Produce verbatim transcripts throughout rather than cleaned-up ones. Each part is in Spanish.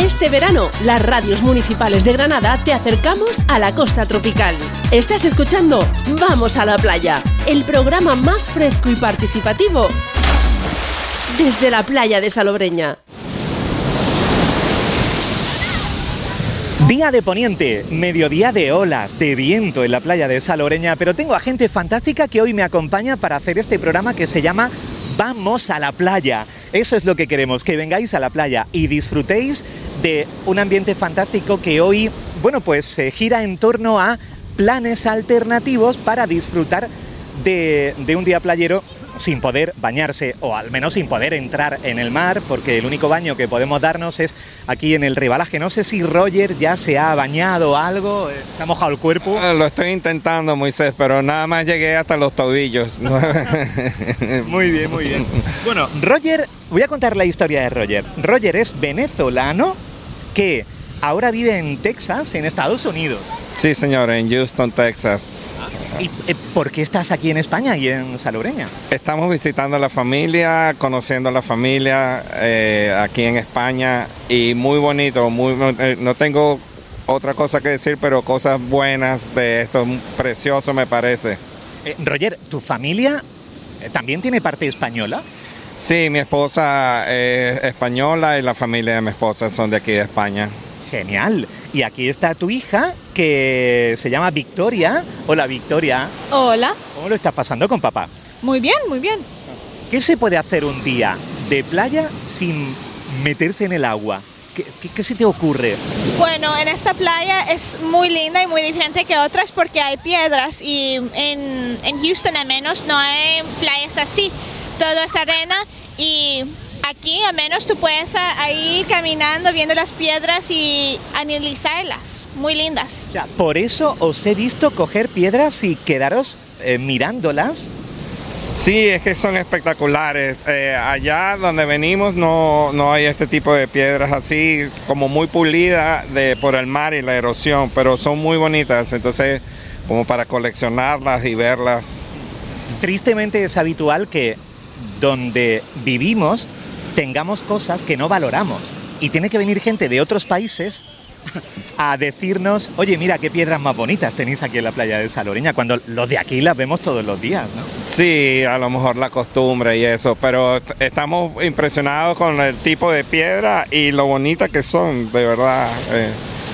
Este verano, las radios municipales de Granada te acercamos a la costa tropical. Estás escuchando Vamos a la Playa, el programa más fresco y participativo desde la playa de Salobreña. Día de poniente, mediodía de olas, de viento en la playa de Salobreña, pero tengo a gente fantástica que hoy me acompaña para hacer este programa que se llama Vamos a la Playa. Eso es lo que queremos, que vengáis a la playa y disfrutéis de un ambiente fantástico que hoy, bueno, pues se gira en torno a planes alternativos para disfrutar de, de un día playero sin poder bañarse, o al menos sin poder entrar en el mar, porque el único baño que podemos darnos es aquí en el Ribalaje. No sé si Roger ya se ha bañado o algo, se ha mojado el cuerpo. Lo estoy intentando, Moisés, pero nada más llegué hasta los tobillos. Muy bien, muy bien. Bueno, Roger, voy a contar la historia de Roger. Roger es venezolano que ahora vive en Texas, en Estados Unidos. Sí, señor, en Houston, Texas. ¿Y por qué estás aquí en España y en Salobreña? Estamos visitando a la familia, conociendo a la familia eh, aquí en España y muy bonito, muy, eh, no tengo otra cosa que decir, pero cosas buenas de esto, precioso me parece. Eh, Roger, ¿tu familia también tiene parte española? Sí, mi esposa es española y la familia de mi esposa son de aquí de España. Genial. Y aquí está tu hija, que se llama Victoria. Hola, Victoria. Hola. ¿Cómo lo estás pasando con papá? Muy bien, muy bien. ¿Qué se puede hacer un día de playa sin meterse en el agua? ¿Qué, qué, qué se te ocurre? Bueno, en esta playa es muy linda y muy diferente que otras porque hay piedras y en, en Houston al menos no hay playas así. Todo es arena y aquí al menos tú puedes ir caminando, viendo las piedras y analizarlas, muy lindas. O sea, por eso os he visto coger piedras y quedaros eh, mirándolas. Sí, es que son espectaculares. Eh, allá donde venimos no, no hay este tipo de piedras así, como muy pulidas de, por el mar y la erosión, pero son muy bonitas, entonces como para coleccionarlas y verlas. Tristemente es habitual que donde vivimos tengamos cosas que no valoramos y tiene que venir gente de otros países a decirnos, oye, mira qué piedras más bonitas tenéis aquí en la playa de Salobreña, cuando los de aquí las vemos todos los días, ¿no? Sí, a lo mejor la costumbre y eso, pero estamos impresionados con el tipo de piedra y lo bonitas que son, de verdad. Eh.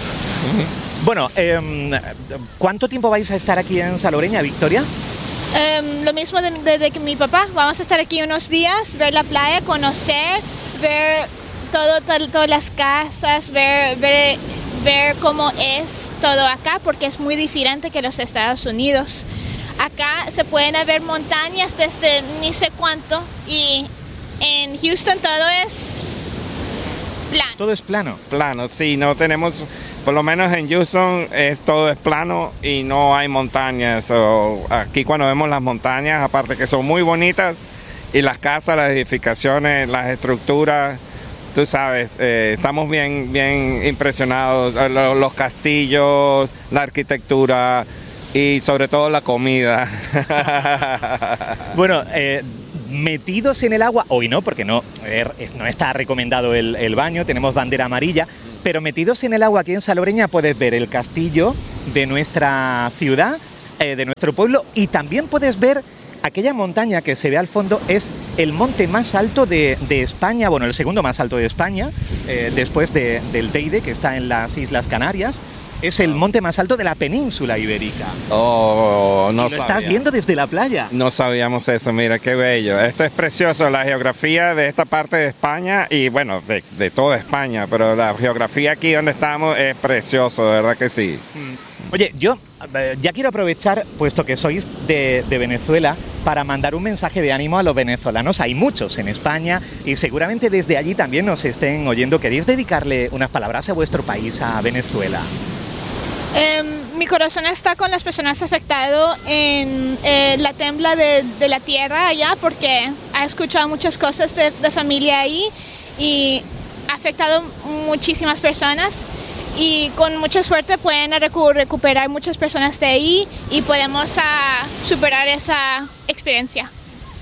Bueno, eh, ¿cuánto tiempo vais a estar aquí en Salobreña, Victoria? Um, lo mismo desde de, de que mi papá, vamos a estar aquí unos días, ver la playa, conocer, ver todo, todo todas las casas, ver, ver, ver cómo es todo acá, porque es muy diferente que los Estados Unidos. Acá se pueden ver montañas desde ni sé cuánto y en Houston todo es plano. Todo es plano. Plano, sí, no tenemos... Por lo menos en Houston es todo es plano y no hay montañas. O aquí cuando vemos las montañas, aparte que son muy bonitas, y las casas, las edificaciones, las estructuras, tú sabes, eh, estamos bien, bien impresionados. Los castillos, la arquitectura y sobre todo la comida. Bueno, eh, metidos en el agua, hoy no, porque no, eh, no está recomendado el, el baño, tenemos bandera amarilla. Pero metidos en el agua aquí en Salobreña puedes ver el castillo de nuestra ciudad, eh, de nuestro pueblo, y también puedes ver aquella montaña que se ve al fondo, es el monte más alto de, de España, bueno, el segundo más alto de España, eh, después de, del Teide, que está en las Islas Canarias. Es el monte más alto de la península ibérica. Oh, no sabía. Lo sabía. estás viendo desde la playa. No sabíamos eso, mira, qué bello. Esto es precioso, la geografía de esta parte de España y bueno, de, de toda España, pero la geografía aquí donde estamos es precioso, de verdad que sí. Oye, yo eh, ya quiero aprovechar, puesto que sois de, de Venezuela, para mandar un mensaje de ánimo a los venezolanos. Hay muchos en España y seguramente desde allí también nos estén oyendo. ¿Queréis dedicarle unas palabras a vuestro país, a Venezuela? Eh, mi corazón está con las personas afectadas en eh, la tembla de, de la tierra allá, porque he escuchado muchas cosas de, de familia ahí y ha afectado muchísimas personas y con mucha suerte pueden recu recuperar muchas personas de ahí y podemos uh, superar esa experiencia.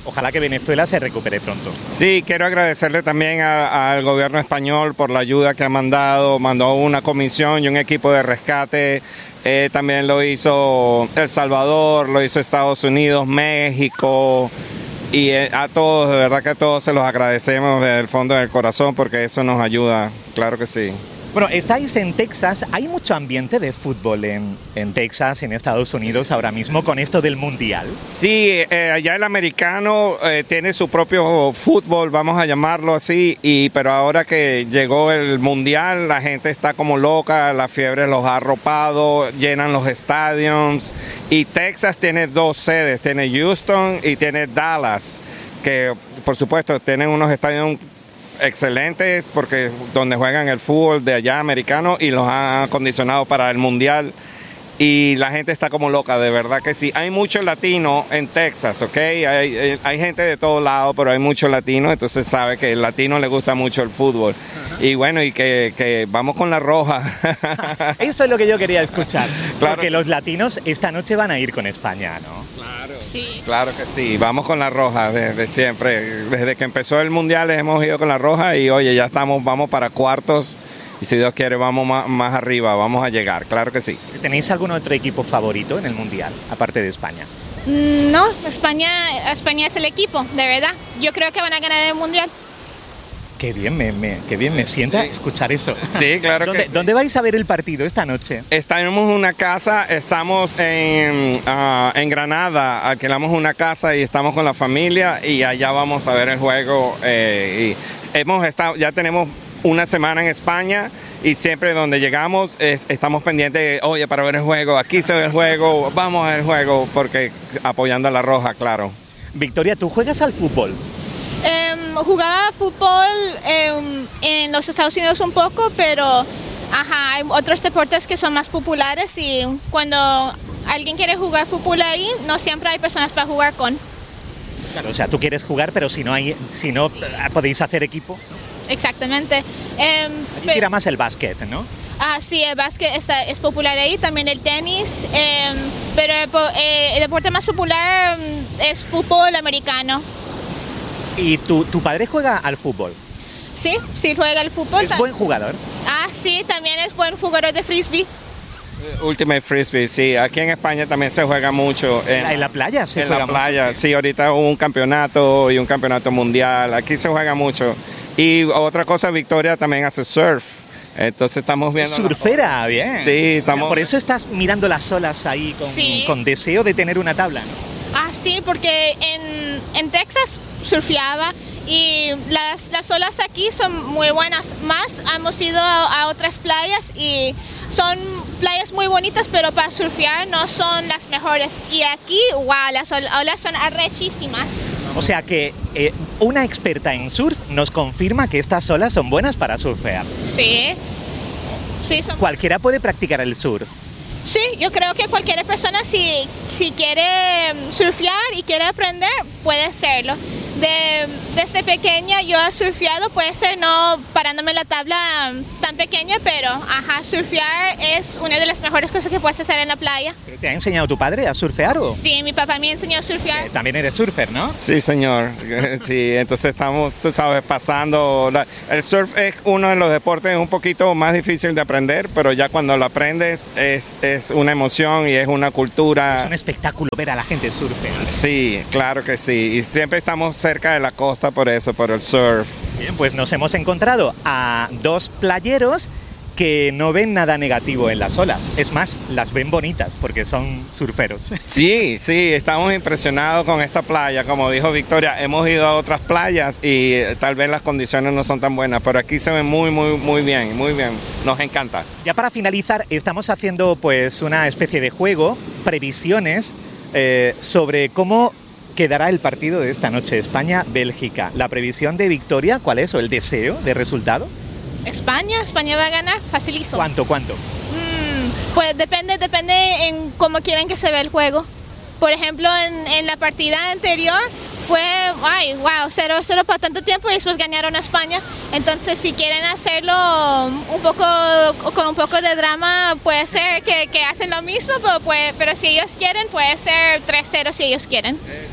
ojalá que Venezuela se recupere pronto. Sí, quiero agradecerle también a, al gobierno español por la ayuda que ha mandado. Mandó una comisión y un equipo de rescate. Eh, también lo hizo El Salvador, lo hizo Estados Unidos, México. Y eh, a todos, de verdad que a todos se los agradecemos desde el fondo del corazón porque eso nos ayuda, claro que sí. Bueno, estáis en Texas, hay mucho ambiente de fútbol en, en Texas, en Estados Unidos ahora mismo con esto del Mundial. Sí, eh, allá el americano eh, tiene su propio fútbol, vamos a llamarlo así, y pero ahora que llegó el Mundial, la gente está como loca, la fiebre los ha arropado, llenan los estadios, y Texas tiene dos sedes, tiene Houston y tiene Dallas, que por supuesto tienen unos estadios excelentes porque donde juegan el fútbol de allá americano y los han acondicionado para el mundial y la gente está como loca, de verdad que sí. Hay mucho latino en Texas, ¿ok? Hay, hay gente de todos lados, pero hay mucho latino, entonces sabe que el latino le gusta mucho el fútbol. Uh-huh. Y bueno, y que, que vamos con la roja. Eso es lo que yo quería escuchar, claro. Porque los latinos esta noche van a ir con España, ¿no? Claro, sí. Claro que sí, vamos con la roja desde siempre. Desde que empezó el mundial hemos ido con la roja y oye, ya estamos, vamos para cuartos. Y si Dios quiere, vamos más, más arriba, vamos a llegar, claro que sí. ¿Tenéis algún otro equipo favorito en el Mundial, aparte de España? No, España, España es el equipo, de verdad. Yo creo que van a ganar el Mundial. Qué bien me, me, qué bien me sienta sí. escuchar eso. Sí, claro ¿Dónde, que sí. ¿Dónde vais a ver el partido esta noche? Estamos en una casa, estamos en, uh, en Granada, alquilamos una casa y estamos con la familia y allá vamos a ver el juego. Eh, y hemos estado, ya tenemos una semana en España y siempre donde llegamos es, estamos pendientes de, oye, para ver el juego, aquí se ve el juego, vamos a ver el juego, porque apoyando a la roja, claro. Victoria, ¿tú juegas al fútbol? Um, jugaba fútbol um, en los Estados Unidos un poco, pero ajá, hay otros deportes que son más populares y cuando alguien quiere jugar fútbol ahí, no siempre hay personas para jugar con. Claro, o sea, tú quieres jugar, pero si no hay, si no sí. podéis hacer equipo. Exactamente. Um, Tira más el básquet, ¿no? Ah, sí, el básquet está, es popular ahí, también el tenis, um, pero el, eh, el deporte más popular um, es fútbol americano. ¿Y tu, tu padre juega al fútbol? Sí, sí juega al fútbol. ¿Es buen jugador? Ah, sí, también es buen jugador de frisbee. Ultimate Frisbee, sí. Aquí en España también se juega mucho. En, ¿En la playa se en juega la playa, mucho? Sí, ahorita hubo un campeonato y un campeonato mundial. Aquí se juega mucho. Y otra cosa, Victoria también hace surf. Entonces estamos viendo... Surfera, bien. Sí, estamos... O sea, por eso estás mirando las olas ahí con, sí. con deseo de tener una tabla, ¿no? Ah, sí, porque en, en Texas surfeaba y las, las olas aquí son muy buenas. Más hemos ido a, a otras playas y son playas muy bonitas, pero para surfear no son las mejores. Y aquí, wow, las olas son arrechísimas. O sea que eh, una experta en surf nos confirma que estas olas son buenas para surfear. Sí. Sí, son... Cualquiera puede practicar el surf. Sí, yo creo que cualquier persona si, si quiere surfear y quiere aprender, puede hacerlo. De, desde pequeña yo he surfeado, puede ser no parándome en la tabla tan pequeña, pero ajá, surfear es una de las mejores cosas que puedes hacer en la playa. ¿Te ha enseñado tu padre a surfear o...? Sí, mi papá me enseñó a surfear. Eh, también eres surfer, ¿no? Sí, señor. Sí, entonces estamos, tú sabes, pasando... La, el surf es uno de los deportes un poquito más difícil de aprender, pero ya cuando lo aprendes es, es una emoción y es una cultura... Es un espectáculo ver a la gente surfear. Sí, claro que sí. Y siempre estamos cerca de la costa por eso, por el surf. Bien, pues nos hemos encontrado a dos playeros que no ven nada negativo en las olas. Es más, las ven bonitas porque son surferos. Sí, sí, estamos impresionados con esta playa. Como dijo Victoria, hemos ido a otras playas y tal vez las condiciones no son tan buenas, pero aquí se ven muy, muy, muy bien, muy bien. Nos encanta. Ya para finalizar, estamos haciendo pues una especie de juego, previsiones eh, sobre cómo quedará el partido de esta noche, España-Bélgica. La previsión de Victoria, ¿cuál es? ¿O el deseo de resultado? España, España va a ganar, facilísimo. ¿Cuánto, cuánto? Mm, pues depende, depende en cómo quieren que se vea el juego. Por ejemplo, en, en la partida anterior fue, ay, wow, cero cero para tanto tiempo y después ganaron a España. Entonces, si quieren hacerlo un poco, con un poco de drama, puede ser que, que hacen lo mismo, pero, puede, pero si ellos quieren, puede ser tres cero si ellos quieren.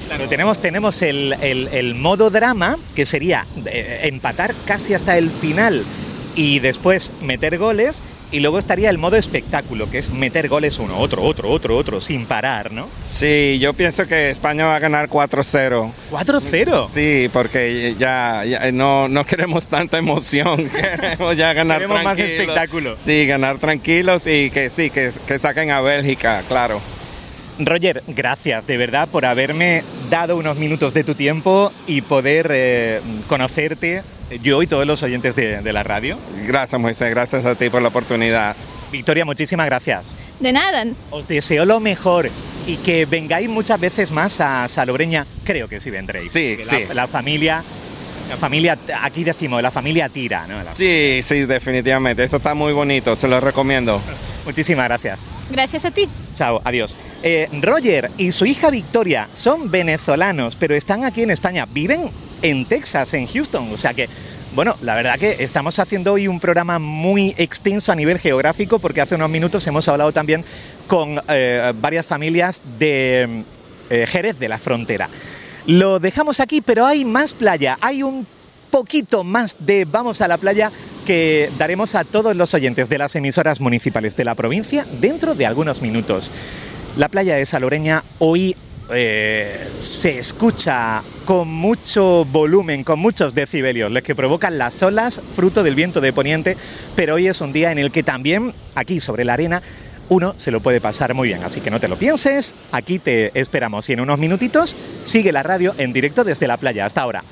Claro, tenemos, tenemos el, el, el modo drama, que sería eh, empatar casi hasta el final y después meter goles, y luego estaría el modo espectáculo, que es meter goles uno, otro, otro, otro, otro, sin parar, ¿no? Sí, yo pienso que España va a ganar cuatro cero. ¿cuatro cero? Sí, porque ya, ya no, no queremos tanta emoción, queremos ya ganar queremos tranquilos. más espectáculo. Sí, ganar tranquilos y que sí, que, que saquen a Bélgica, claro. Roger, gracias de verdad por haberme dado unos minutos de tu tiempo y poder eh, conocerte, yo y todos los oyentes de, de la radio. Gracias, Moisés, gracias a ti por la oportunidad. Victoria, muchísimas gracias. De nada. Os deseo lo mejor y que vengáis muchas veces más a Salobreña. Creo que sí vendréis. Sí, sí. La, la familia, la familia, aquí decimos, la familia tira, ¿no? La sí, sí, definitivamente. Esto está muy bonito, se lo recomiendo. Muchísimas gracias. Gracias a ti. Chao, adiós. Eh, Roger y su hija Victoria son venezolanos, pero están aquí en España. Viven en Texas, en Houston. O sea que, bueno, la verdad que estamos haciendo hoy un programa muy extenso a nivel geográfico, porque hace unos minutos hemos hablado también con eh, varias familias de eh, Jerez de la Frontera. Lo dejamos aquí, pero hay más playa. Hay un poquito más de Vamos a la Playa que daremos a todos los oyentes de las emisoras municipales de la provincia dentro de algunos minutos. La playa de Salobreña hoy eh, se escucha con mucho volumen, con muchos decibelios, los que provocan las olas fruto del viento de poniente, pero hoy es un día en el que también, aquí sobre la arena, uno se lo puede pasar muy bien, así que no te lo pienses, aquí te esperamos y en unos minutitos sigue la radio en directo desde la playa. Hasta ahora.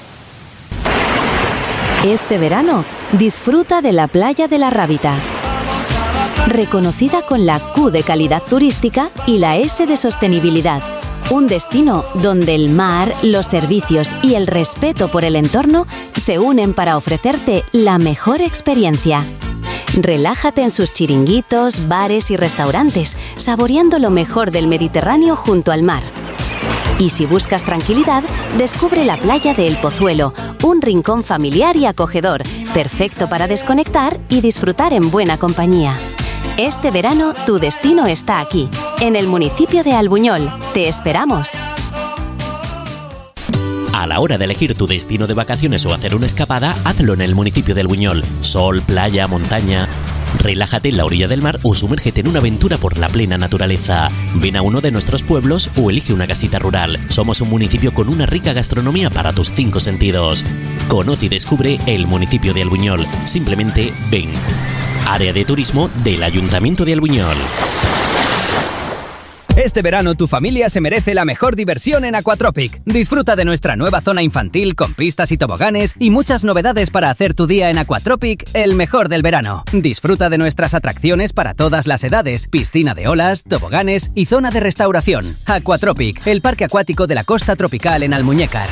Este verano, disfruta de la playa de la Rábita. Reconocida con la Q de calidad turística y la S de sostenibilidad. Un destino donde el mar, los servicios y el respeto por el entorno se unen para ofrecerte la mejor experiencia. Relájate en sus chiringuitos, bares y restaurantes, saboreando lo mejor del Mediterráneo junto al mar. Y si buscas tranquilidad, descubre la playa de El Pozuelo, un rincón familiar y acogedor, perfecto para desconectar y disfrutar en buena compañía. Este verano, tu destino está aquí, en el municipio de Albuñol. ¡Te esperamos! A la hora de elegir tu destino de vacaciones o hacer una escapada, hazlo en el municipio de Albuñol. Sol, playa, montaña. Relájate en la orilla del mar o sumérgete en una aventura por la plena naturaleza. Ven a uno de nuestros pueblos o elige una casita rural. Somos un municipio con una rica gastronomía para tus cinco sentidos. Conoce y descubre el municipio de Albuñol. Simplemente ven. Área de turismo del Ayuntamiento de Albuñol. Este verano tu familia se merece la mejor diversión en Aquatropic. Disfruta de nuestra nueva zona infantil con pistas y toboganes y muchas novedades para hacer tu día en Aquatropic el mejor del verano. Disfruta de nuestras atracciones para todas las edades, piscina de olas, toboganes y zona de restauración. Aquatropic, el parque acuático de la costa tropical en Almuñécar.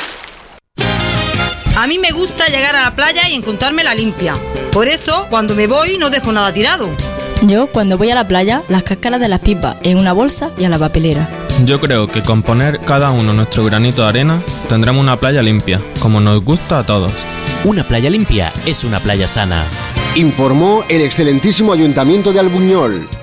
A mí me gusta llegar a la playa y encontrármela limpia. Por eso, cuando me voy no dejo nada tirado. Yo, cuando voy a la playa, las cáscaras de las pipas en una bolsa y a la papelera. Yo creo que con poner cada uno nuestro granito de arena, tendremos una playa limpia, como nos gusta a todos. Una playa limpia es una playa sana. Informó el excelentísimo Ayuntamiento de Albuñol.